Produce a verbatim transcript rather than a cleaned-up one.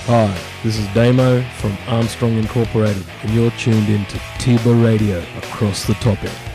Hi, this is Damo from Armstrong Incorporated, and you're tuned in to Tiba Radio across the topic.